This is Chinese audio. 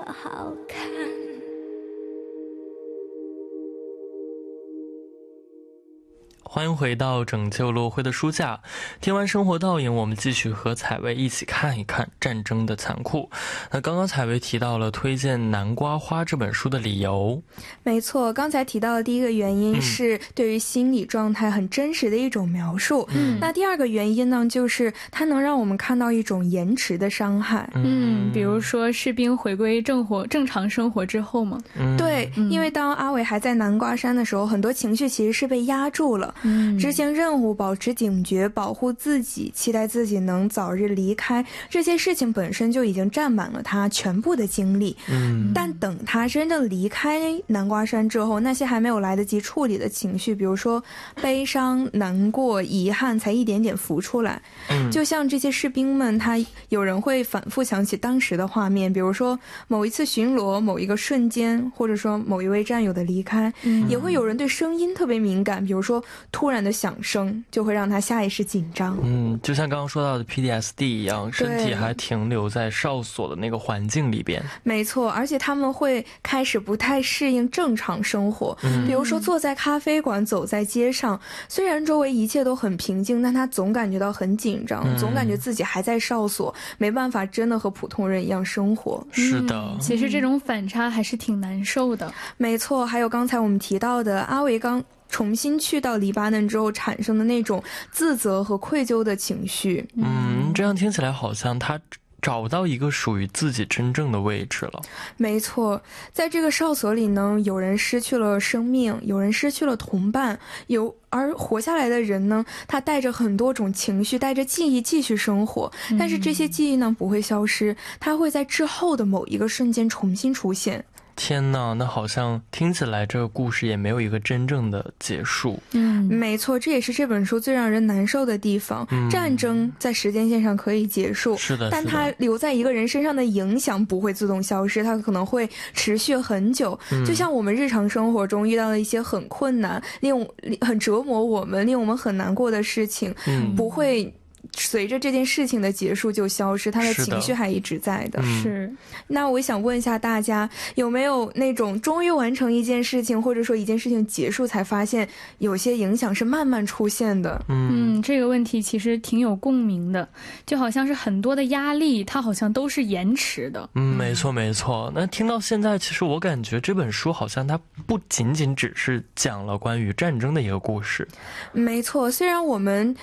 好看。 欢迎回到拯救落灰的书架，听完生活倒影，我们继续和采薇一起看一看战争的残酷。那刚刚采薇提到了推荐《南瓜花》这本书的理由。 没错，刚才提到的第一个原因是对于心理状态很真实的一种描述。那第二个原因呢，就是它能让我们看到一种延迟的伤害。 比如说士兵回归正常生活之后嘛。 对，因为当阿伟还在南瓜山的时候，很多情绪其实是被压住了。执行任务，保持警觉，保护自己，期待自己能早日离开，这些事情本身就已经占满了他全部的精力。但等他真正离开南瓜山之后，那些还没有来得及处理的情绪，比如说悲伤、难过、遗憾，才一点点浮出来。就像这些士兵们，有人会反复想起当时的画面，比如说某一次巡逻，某一个瞬间，或者说某一位战友的离开。也会有人对声音特别敏感，比如说突然的响声就会让他下意识紧张。 就像刚刚说到的 PTSD 一样，身体还停留在哨所的那个环境里边。 没错，而且他们会开始不太适应正常生活。比如说坐在咖啡馆，走在街上，虽然周围一切都很平静，但他总感觉到很紧张，总感觉自己还在哨所，没办法真的和普通人一样生活。 是的， 其实这种反差还是挺难受的。 没错，还有刚才我们提到的阿维刚重新去到黎巴嫩之后产生的那种自责和愧疚的情绪。 这样听起来好像他找到一个属于自己真正的位置了。 没错，在这个哨所里呢，有人失去了生命，有人失去了同伴，而活下来的人呢，他带着很多种情绪，带着记忆继续生活。但是这些记忆呢不会消失，它会在之后的某一个瞬间重新出现。 天哪，那好像听起来这个故事也没有一个真正的结束。 没错，这也是这本书最让人难受的地方。战争在时间线上可以结束， 是的， 但它留在一个人身上的影响不会自动消失，它可能会持续很久。就像我们日常生活中遇到了一些很困难、很折磨我们、令我们很难过的事情，不会随着这件事情的结束就消失，他的情绪还一直在的。 是。 那我想问一下大家，有没有那种终于完成一件事情，或者说一件事情结束才发现有些影响是慢慢出现的？ 这个问题其实挺有共鸣的，就好像是很多的压力它好像都是延迟的。 没错没错。那听到现在，其实我感觉这本书好像它不仅仅只是讲了关于战争的一个故事。 没错，虽然我们